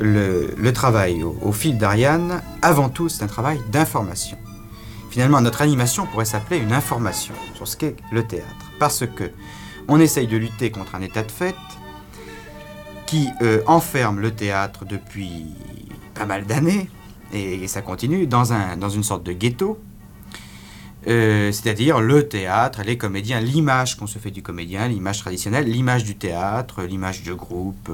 le travail au fil d'Ariane, avant tout, c'est un travail d'information. Finalement, notre animation pourrait s'appeler une information sur ce qu'est le théâtre. Parce que on essaye de lutter contre un état de fait qui enferme le théâtre depuis pas mal d'années, et ça continue, dans une sorte de ghetto. C'est-à-dire le théâtre, les comédiens, l'image qu'on se fait du comédien, l'image traditionnelle, l'image du théâtre, l'image de groupe,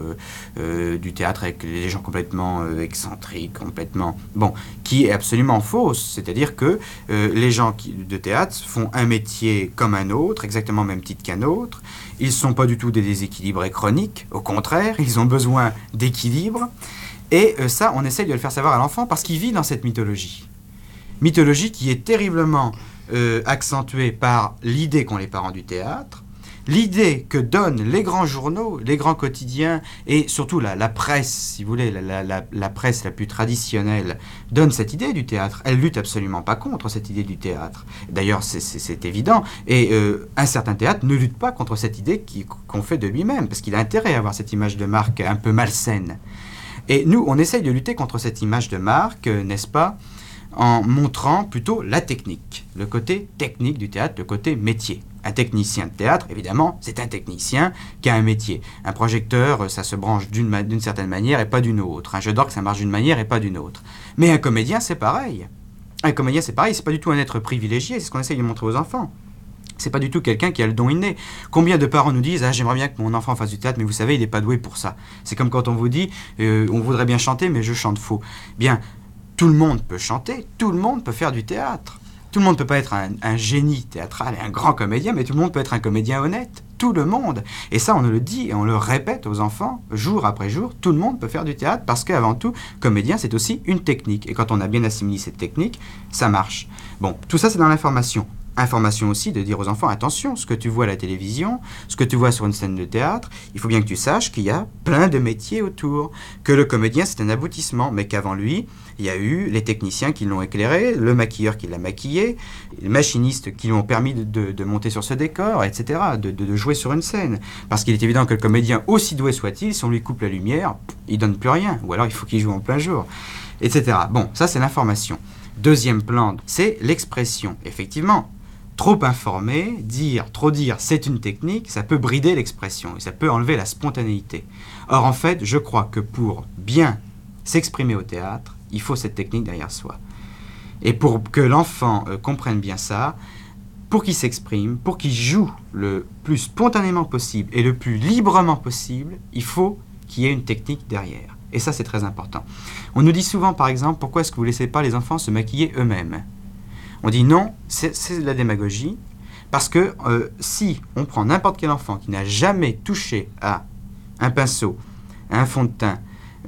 du théâtre avec les gens complètement excentriques, complètement... Bon, qui est absolument fausse. C'est-à-dire que les gens de théâtre font un métier comme un autre, exactement au même titre qu'un autre. Ils ne sont pas du tout des déséquilibrés chroniques, au contraire, ils ont besoin d'équilibre. Et ça, on essaye de le faire savoir à l'enfant parce qu'il vit dans cette mythologie. Mythologie qui est terriblement accentuée par l'idée qu'ont les parents du théâtre, l'idée que donnent les grands journaux, les grands quotidiens, et surtout la presse, si vous voulez, la presse la plus traditionnelle, donne cette idée du théâtre. Elle lutte absolument pas contre cette idée du théâtre. D'ailleurs, c'est évident. Et un certain théâtre ne lutte pas contre cette idée qu'on fait de lui-même, parce qu'il a intérêt à avoir cette image de marque un peu malsaine. Et nous, on essaye de lutter contre cette image de marque, n'est-ce pas, en montrant plutôt la technique, le côté technique du théâtre, le côté métier. Un technicien de théâtre, évidemment, c'est un technicien qui a un métier. Un projecteur, ça se branche d'une certaine manière et pas d'une autre. Un jeu d'orgue, ça marche d'une manière et pas d'une autre. Mais un comédien, c'est pareil. Un comédien, c'est pareil, c'est pas du tout un être privilégié, c'est ce qu'on essaye de montrer aux enfants. C'est pas du tout quelqu'un qui a le don inné. Combien de parents nous disent « Ah, j'aimerais bien que mon enfant fasse du théâtre, mais vous savez, il n'est pas doué pour ça. » C'est comme quand on vous dit « On voudrait bien chanter, mais je chante faux. » Bien, tout le monde peut chanter, tout le monde peut faire du théâtre. Tout le monde ne peut pas être un génie théâtral et un grand comédien, mais tout le monde peut être un comédien honnête. Tout le monde. Et ça, on le dit et on le répète aux enfants, jour après jour, tout le monde peut faire du théâtre parce qu'avant tout, comédien, c'est aussi une technique. Et quand on a bien assimilé cette technique, ça marche. Bon, tout ça, c'est dans l'information. Information aussi de dire aux enfants, attention, ce que tu vois à la télévision, ce que tu vois sur une scène de théâtre, il faut bien que tu saches qu'il y a plein de métiers autour, que le comédien c'est un aboutissement, mais qu'avant lui, il y a eu les techniciens qui l'ont éclairé, le maquilleur qui l'a maquillé, les machinistes qui lui ont permis de monter sur ce décor, etc., de jouer sur une scène. Parce qu'il est évident que le comédien, aussi doué soit-il, si on lui coupe la lumière, il donne plus rien, ou alors il faut qu'il joue en plein jour, etc. Bon, ça c'est l'information. Deuxième plan, c'est l'expression. Effectivement, trop informer, trop dire, c'est une technique, ça peut brider l'expression et ça peut enlever la spontanéité. Or, en fait, je crois que pour bien s'exprimer au théâtre, il faut cette technique derrière soi. Et pour que l'enfant comprenne bien ça, pour qu'il s'exprime, pour qu'il joue le plus spontanément possible et le plus librement possible, il faut qu'il y ait une technique derrière. Et ça, c'est très important. On nous dit souvent, par exemple, pourquoi est-ce que vous ne laissez pas les enfants se maquiller eux-mêmes ? On dit non, c'est de la démagogie, parce que si on prend n'importe quel enfant qui n'a jamais touché à un pinceau, à un fond de teint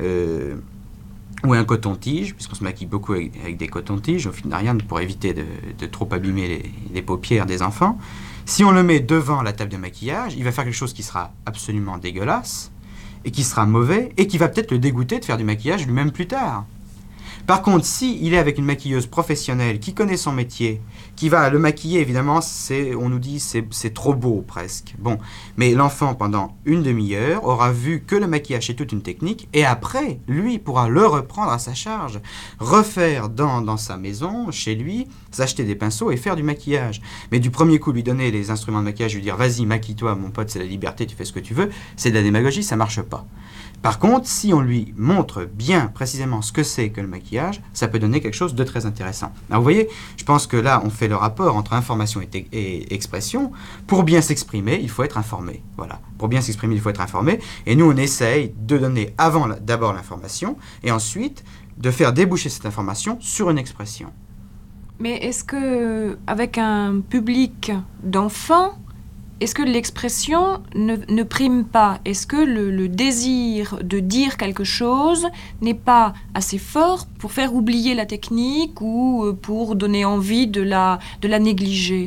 ou à un coton-tige, puisqu'on se maquille beaucoup avec des cotons-tiges au fil d'Ariane pour éviter de trop abîmer les paupières des enfants, si on le met devant la table de maquillage, il va faire quelque chose qui sera absolument dégueulasse, et qui sera mauvais, et qui va peut-être le dégoûter de faire du maquillage lui-même plus tard. Par contre, s'il est avec une maquilleuse professionnelle qui connaît son métier, qui va le maquiller, évidemment, on nous dit c'est trop beau presque. Bon, mais l'enfant, pendant une demi-heure, aura vu que le maquillage est toute une technique, et après, lui pourra le reprendre à sa charge, refaire dans sa maison, chez lui, s'acheter des pinceaux et faire du maquillage. Mais du premier coup, lui donner les instruments de maquillage, lui dire « Vas-y, maquille-toi, mon pote, c'est la liberté, tu fais ce que tu veux », c'est de la démagogie, ça marche pas. Par contre, si on lui montre bien précisément ce que c'est que le maquillage, ça peut donner quelque chose de très intéressant. Alors vous voyez, je pense que là, on fait le rapport entre information et expression. Pour bien s'exprimer, il faut être informé. Voilà. Pour bien s'exprimer, il faut être informé. Et nous, on essaye de donner d'abord l'information et ensuite de faire déboucher cette information sur une expression. Mais est-ce que, avec un public d'enfants, est-ce que l'expression ne prime pas ? Est-ce que le désir de dire quelque chose n'est pas assez fort pour faire oublier la technique ou pour donner envie de la négliger ?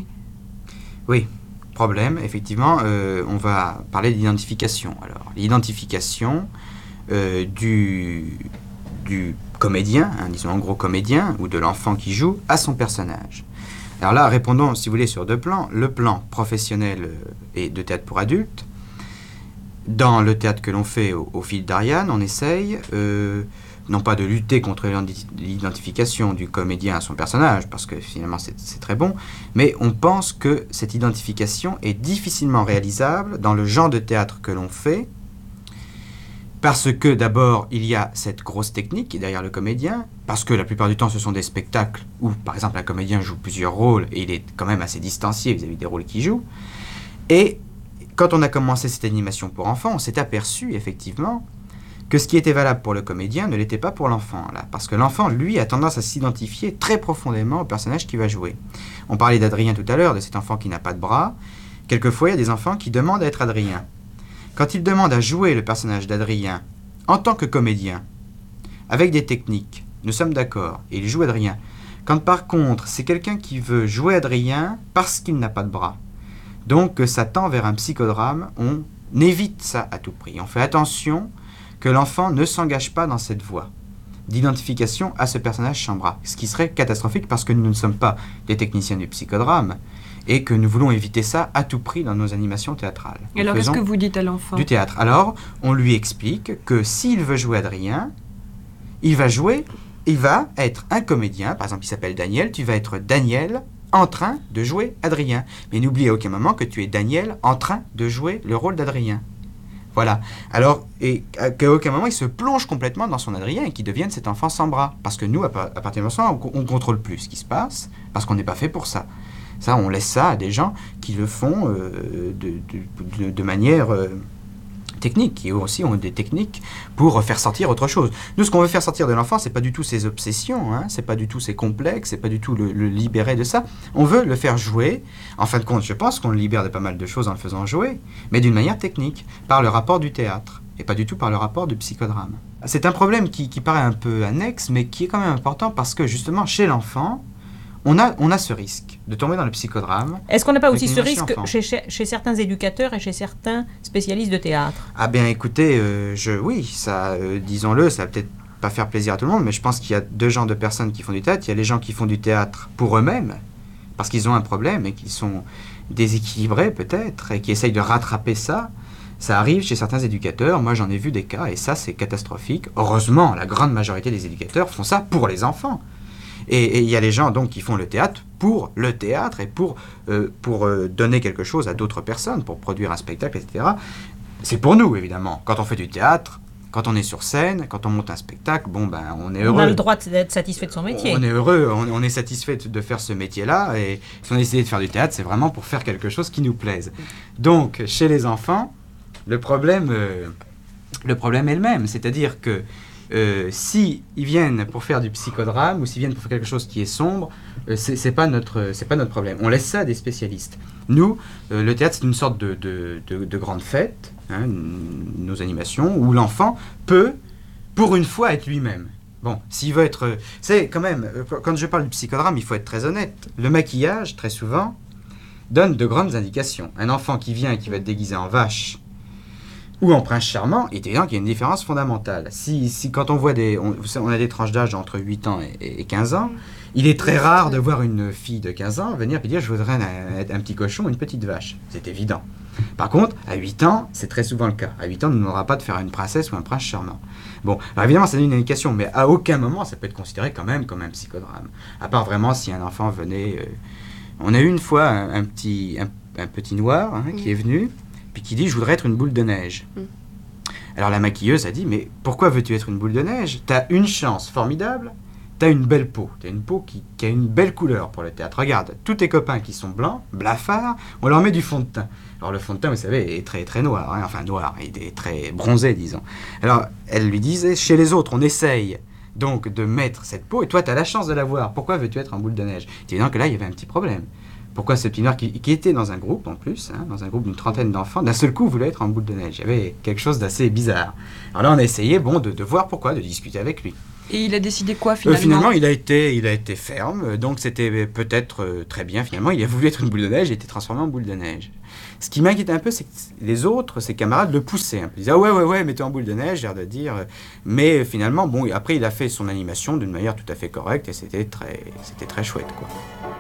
Oui, problème, effectivement, on va parler d'identification. Alors, l'identification du comédien, disons en gros comédien, ou de l'enfant qui joue, à son personnage. Alors là, répondons, si vous voulez, sur deux plans. Le plan professionnel et de théâtre pour adultes. dans le théâtre que l'on fait au fil d'Ariane, on essaye, non pas de lutter contre l'identification du comédien à son personnage, parce que finalement c'est très bon, mais on pense que cette identification est difficilement réalisable dans le genre de théâtre que l'on fait, parce que d'abord il y a cette grosse technique qui est derrière le comédien, parce que la plupart du temps ce sont des spectacles où par exemple un comédien joue plusieurs rôles et il est quand même assez distancié vis-à-vis des rôles qu'il joue, et quand on a commencé cette animation pour enfants, on s'est aperçu effectivement que ce qui était valable pour le comédien ne l'était pas pour l'enfant, là, parce que l'enfant, lui, a tendance à s'identifier très profondément au personnage qu'il va jouer. On parlait d'Adrien tout à l'heure, de cet enfant qui n'a pas de bras. Quelquefois, il y a des enfants qui demandent à être Adrien. Quand ils demandent à jouer le personnage d'Adrien en tant que comédien, avec des techniques, nous sommes d'accord, et il joue Adrien. Quand par contre, c'est quelqu'un qui veut jouer Adrien parce qu'il n'a pas de bras, donc ça tend vers un psychodrame, on évite ça à tout prix. On fait attention que l'enfant ne s'engage pas dans cette voie d'identification à ce personnage sans bras, ce qui serait catastrophique parce que nous ne sommes pas des techniciens du psychodrame et que nous voulons éviter ça à tout prix dans nos animations théâtrales. Et alors, qu'est-ce que vous dites à l'enfant ? Du théâtre. Alors, on lui explique que s'il veut jouer Adrien, il va être un comédien, par exemple il s'appelle Daniel, tu vas être Daniel en train de jouer Adrien. Mais n'oublie à aucun moment que tu es Daniel en train de jouer le rôle d'Adrien. Voilà. Alors, et qu'à aucun moment, il se plonge complètement dans son Adrien et qu'il devienne cet enfant sans bras. Parce que nous, à partir de ce moment, on ne contrôle plus ce qui se passe, parce qu'on n'est pas fait pour ça. Ça, on laisse ça à des gens qui le font de manière technique, qui aussi ont des techniques pour faire sortir autre chose. Nous, ce qu'on veut faire sortir de l'enfant, c'est pas du tout ses obsessions, hein, c'est pas du tout ses complexes, c'est pas du tout le libérer de ça. On veut le faire jouer. En fin de compte, je pense qu'on le libère de pas mal de choses en le faisant jouer, mais d'une manière technique, par le rapport du théâtre, et pas du tout par le rapport du psychodrame. C'est un problème qui paraît un peu annexe, mais qui est quand même important parce que justement, chez l'enfant, on a ce risque de tomber dans le psychodrame. Est-ce qu'on n'a pas aussi ce risque chez certains éducateurs et chez certains spécialistes de théâtre ? Ah bien écoutez, oui, ça, disons-le, ça va peut-être pas faire plaisir à tout le monde, mais je pense qu'il y a deux genres de personnes qui font du théâtre. Il y a les gens qui font du théâtre pour eux-mêmes, parce qu'ils ont un problème et qu'ils sont déséquilibrés peut-être, et qui essayent de rattraper ça. Ça arrive chez certains éducateurs, moi j'en ai vu des cas, et ça c'est catastrophique. Heureusement, la grande majorité des éducateurs font ça pour les enfants. Et il y a les gens donc qui font le théâtre pour le théâtre et pour donner quelque chose à d'autres personnes, pour produire un spectacle, etc. C'est pour nous, évidemment. Quand on fait du théâtre, quand on est sur scène, quand on monte un spectacle, bon, ben, on est heureux. On a le droit d'être satisfait de son métier. On est heureux, on est satisfait de faire ce métier-là. Et si on a décidé de faire du théâtre, c'est vraiment pour faire quelque chose qui nous plaise. Donc, chez les enfants, le problème est le même. C'est-à-dire que si ils viennent pour faire du psychodrame ou s'ils viennent pour faire quelque chose qui est sombre, c'est pas notre problème. On laisse ça à des spécialistes. Nous, le théâtre, c'est une sorte de grande fête, hein, nos animations, où l'enfant peut, pour une fois, être lui-même. Bon, s'il veut être... C'est quand même, quand je parle du psychodrame, il faut être très honnête. Le maquillage, très souvent, donne de grandes indications. Un enfant qui vient et qui va être déguisé en vache ou en prince charmant, il est évident qu'il y a une différence fondamentale. Si quand on voit on a des tranches d'âge entre 8 ans et 15 ans, il est très rare de voir une fille de 15 ans venir et dire « je voudrais un petit cochon ou une petite vache ». C'est évident. Par contre, à 8 ans, c'est très souvent le cas. À 8 ans, on ne demandera pas de faire une princesse ou un prince charmant. Bon, alors évidemment, ça donne une indication, mais à aucun moment, ça peut être considéré quand même comme un psychodrame. À part vraiment si un enfant venait... On a eu une fois un petit noir qui est venu, puis qui dit « je voudrais être une boule de neige ». Alors la maquilleuse a dit « mais pourquoi veux-tu être une boule de neige ? T'as une chance formidable, t'as une belle peau, t'as une peau qui a une belle couleur pour le théâtre. Regarde, tous tes copains qui sont blancs, blafards, on leur met du fond de teint. » Alors le fond de teint, vous savez, est très très noir, hein, enfin noir, il est très bronzé, disons. Alors elle lui disait « chez les autres, on essaye donc de mettre cette peau, et toi, t'as la chance de l'avoir. Pourquoi veux-tu être en boule de neige ?» C'est évident que là, il y avait un petit problème. Pourquoi ce petit noir qui était dans un groupe en plus, hein, dans un groupe d'une trentaine d'enfants, d'un seul coup voulait être en boule de neige. Il y avait quelque chose d'assez bizarre. Alors là, on a essayé de voir pourquoi, de discuter avec lui. Et il a décidé quoi finalement ? Finalement, il a été ferme, donc c'était peut-être très bien. Finalement, il a voulu être une boule de neige, il a été transformé en boule de neige. Ce qui m'inquiétait un peu, c'est que les autres, ses camarades, le poussaient un peu. Ils disaient « ah ouais, mets-toi en boule de neige », j'ai l'air de dire. Mais finalement, bon, après, il a fait son animation d'une manière tout à fait correcte et c'était très chouette, quoi.